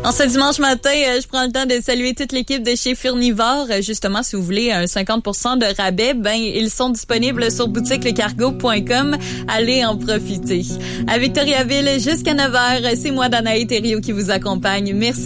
En ce dimanche matin, je prends le temps de saluer toute l'équipe de chez Furnivore. Justement, si vous voulez un 50% de rabais, ils sont disponibles sur boutiquelecargo.com. Allez en profiter. À Victoriaville, jusqu'à 9h, c'est moi, Danae Thériault, qui vous accompagne. Merci.